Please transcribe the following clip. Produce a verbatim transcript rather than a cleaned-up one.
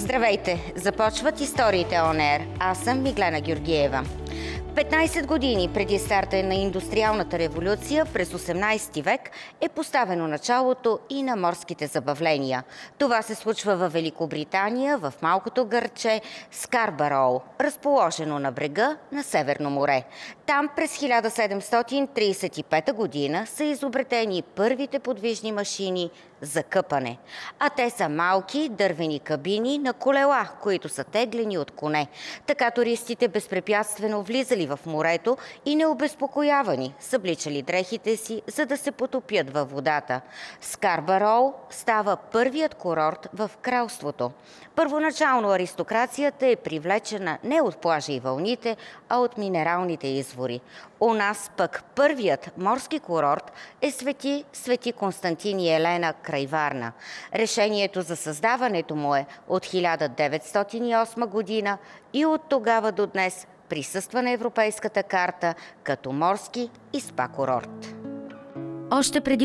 Здравейте! Започват историите On Air. Аз съм Миглена Георгиева. петнайсет години преди старта на индустриалната революция през осемнайсети век е поставено началото и на морските забавления. Това се случва в Великобритания, в малкото гърдче Скарбароу, разположено на брега на Северно море. Там през хиляда седемстотин трийсет и пета година са изобретени първите подвижни машини за къпане. А те са малки дървени кабини на колела, които са теглени от коне. Така туристите безпрепятствено влизали в морето и необезпокоявани събличали дрехите си, за да се потопят във водата. Скарбароу става първият курорт в кралството. Първоначално аристокрацията е привлечена не от плажа и вълните, а от минералните извори. У нас пък първият морски курорт е Свети Свети Константин и Елена край Варна. Решението за създаването му е от хиляда деветстотин и осма година и от тогава до днес присъства на европейската карта като морски и спа курорт. Още преди